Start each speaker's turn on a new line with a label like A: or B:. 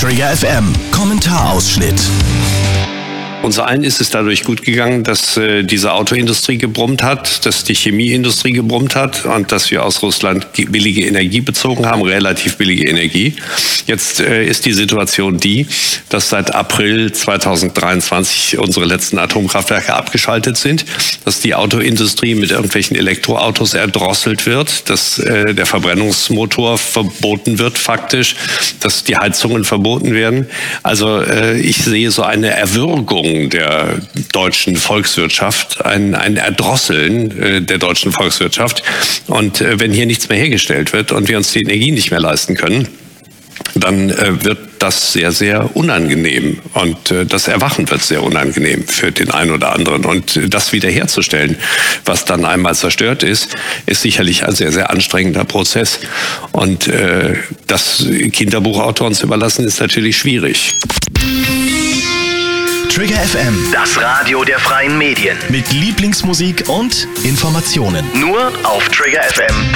A: Trigger FM Kommentarausschnitt.
B: Uns allen ist es dadurch gut gegangen, dass diese Autoindustrie gebrummt hat, dass die Chemieindustrie gebrummt hat und dass wir aus Russland billige Energie bezogen haben, relativ billige Energie. Jetzt ist die Situation die, dass seit April 2023 unsere letzten Atomkraftwerke abgeschaltet sind, dass die Autoindustrie mit irgendwelchen Elektroautos erdrosselt wird, dass der Verbrennungsmotor verboten wird faktisch, dass die Heizungen verboten werden. Also ich sehe so eine Erwürgung der deutschen Volkswirtschaft, ein Erdrosseln der deutschen Volkswirtschaft. Und wenn hier nichts mehr hergestellt wird und wir uns die Energie nicht mehr leisten können, dann wird das sehr, sehr unangenehm. Und das Erwachen wird sehr unangenehm für den einen oder anderen. Und das wiederherzustellen, was dann einmal zerstört ist sicherlich ein sehr, sehr anstrengender Prozess. Und das Kinderbuchautoren zu überlassen, ist natürlich schwierig.
A: Trigger FM,
C: Das Radio der freien Medien.
A: mit Lieblingsmusik und Informationen.
C: Nur auf triggerfm.de.